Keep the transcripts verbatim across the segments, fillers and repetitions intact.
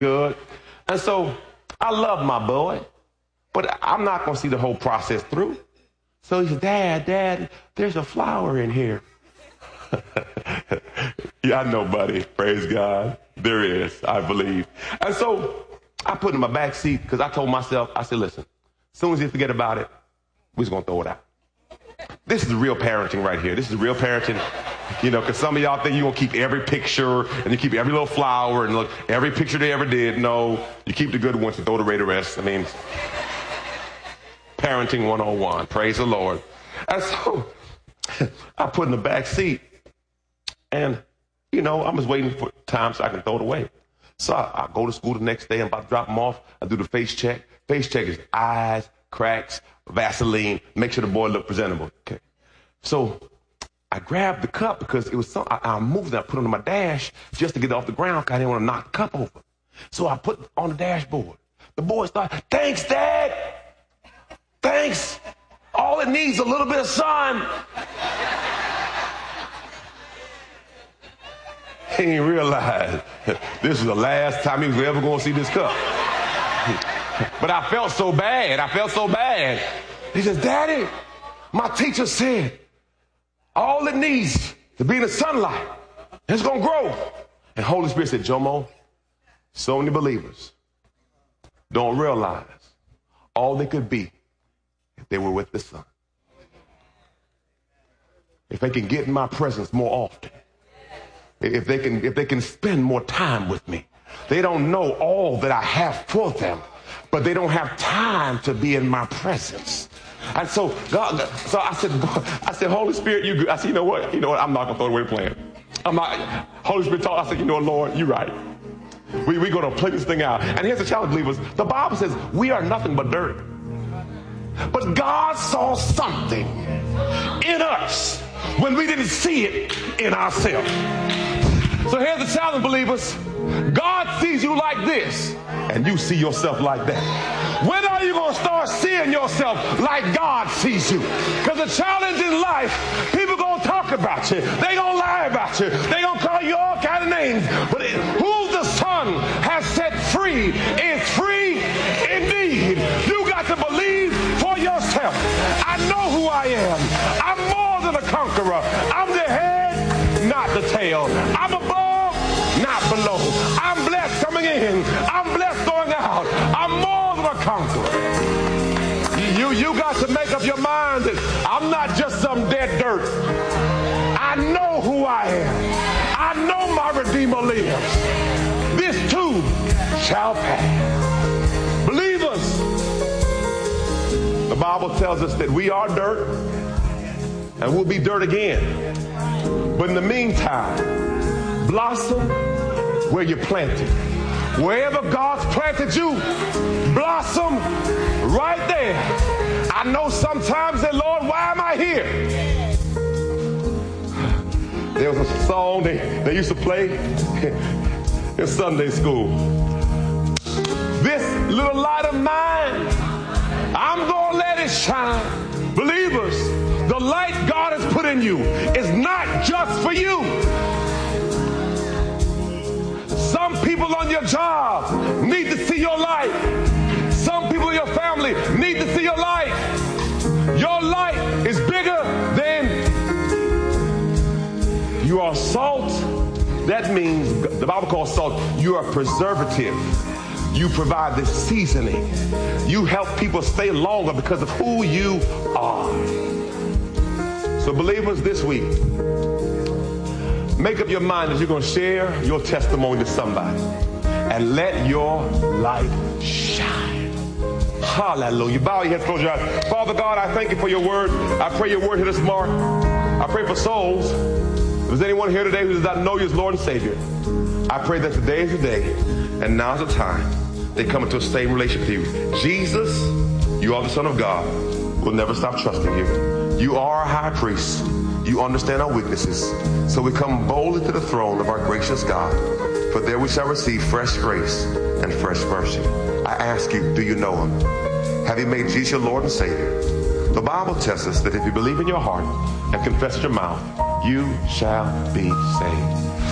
good. And so I love my boy, but I'm not going to see the whole process through. So he said, Dad, Dad, there's a flower in here. Yeah, I know, buddy. Praise God. There is, I believe. And so I put it in my back seat because I told myself, I said, listen, as soon as you forget about it, we're just going to throw it out. This is real parenting right here. This is real parenting, you know, because some of y'all think you're going to keep every picture and you keep every little flower and look, every picture they ever did. No, you keep the good ones and throw the the rest. I mean, parenting one oh one. Praise the Lord. And so I put in the back seat and, you know, I'm just waiting for time so I can throw it away. So I, I go to school the next day. I'm about to drop them off. I do the face check. Face check is eyes, cracks, Vaseline, make sure the boy look presentable. Okay. So I grabbed the cup because it was some, I, I moved it. I put it on my dash just to get it off the ground because I didn't want to knock the cup over. So I put it on the dashboard. The boy started, thanks, Dad. Thanks. All it needs is a little bit of sun. He didn't realize this was the last time he was ever going to see this cup. But I felt so bad. I felt so bad. He says, Daddy, my teacher said, all it needs to be in the sunlight, it's going to grow. And Holy Spirit said, Jomo, so many believers don't realize all they could be if they were with the sun. If they can get in my presence more often. If they can, if they can spend more time with me. They don't know all that I have for them, but they don't have time to be in my presence. And so God, so I said, I said, Holy Spirit, you good. I said, you know what? You know what? I'm not going to throw away the plan. I'm not, Holy Spirit talked. I said, you know what, Lord, you're right. We, we're going to play this thing out. And here's the challenge, believers. The Bible says we are nothing but dirt. But God saw something in us when we didn't see it in ourselves. So here's the challenge, believers. God sees you like this, and you see yourself like that. When are you going to start seeing yourself like God sees you? Because the challenge in life, people going to talk about you. They going to lie about you. They going to call you all kind of names. But it, who the Son has set free is free indeed. You got to believe for yourself. I know who I am. I'm more than a conqueror. I'm the head, not the tail. I'm above, not below. I'm blessed coming in. I'm blessed going out. I'm more than a conqueror. You, you got to make up your mind that I'm not just some dead dirt. I know who I am. I know my Redeemer lives. This too shall pass. Believers, the Bible tells us that we are dirt and we'll be dirt again. But in the meantime, blossom where you're planted. Wherever God's planted you, blossom right there. I know sometimes that, Lord, why am I here? There was a song they, they used to play in Sunday school. This little light of mine, I'm going to let it shine. Believers, the light God has put in you is not just for you. Some people on your job need to see your light. Some people in your family need to see your light. Your light is bigger than you are salt. That means, the Bible calls salt, you are preservative. You provide the seasoning. You help people stay longer because of who you are. So believers, this week, make up your mind that you're going to share your testimony to somebody and let your light shine. Hallelujah. Bow your head, close your eyes. Father God, I thank you for your word. I pray your word hit us, Mark. I pray for souls. If there's anyone here today who does not know you as Lord and Savior, I pray that today is the day and now's the time they come into a same relationship with you. Jesus, you are the Son of God. We'll never stop trusting you. You are our high priest. You understand our weaknesses. So we come boldly to the throne of our gracious God. For there we shall receive fresh grace and fresh mercy. I ask you, do you know him? Have you made Jesus your Lord and Savior? The Bible tells us that if you believe in your heart and confess with your mouth, you shall be saved.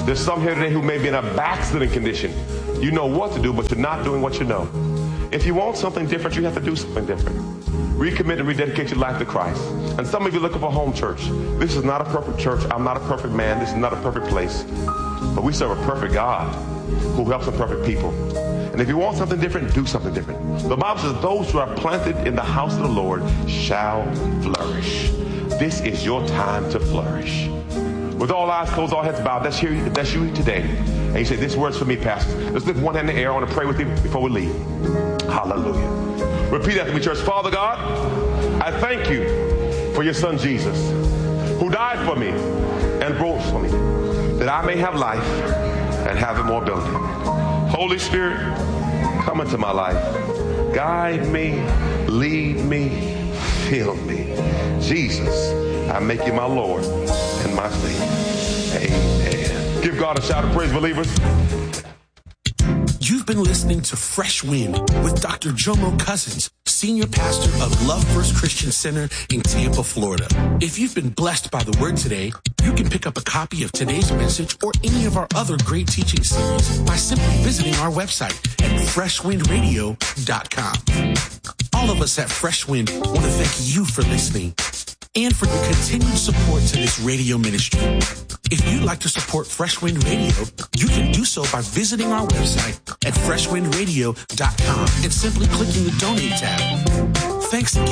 There's some here today who may be in a backsliding condition. You know what to do, but you're not doing what you know. If you want something different, you have to do something different. Recommit and rededicate your life to Christ. And some of you looking for home church. This is not a perfect church. I'm not a perfect man. This is not a perfect place. But we serve a perfect God who helps imperfect people. And if you want something different, do something different. The Bible says those who are planted in the house of the Lord shall flourish. This is your time to flourish. With all eyes closed, all heads bowed, that's, here, that's you today. And you say, this word's for me, Pastor. Let's lift one hand in the air. I want to pray with you before we leave. Hallelujah. Repeat after me, church. Father God, I thank you for your son Jesus, who died for me and rose for me, that I may have life and have it more abundantly. Holy Spirit, come into my life. Guide me, lead me, fill me. Jesus, I make you my Lord and my Savior. Amen. Give God a shout of praise, believers. You've been listening to Fresh Wind with Doctor Jomo Cousins, Senior Pastor of Love First Christian Center in Tampa, Florida. If you've been blessed by the word today, you can pick up a copy of today's message or any of our other great teaching series by simply visiting our website at fresh wind radio dot com. All of us at Fresh Wind want to thank you for listening and for your continued support to this radio ministry. If you'd like to support Fresh Wind Radio, you can do so by visiting our website at fresh wind radio dot com and simply clicking the Donate tab. Thanks again.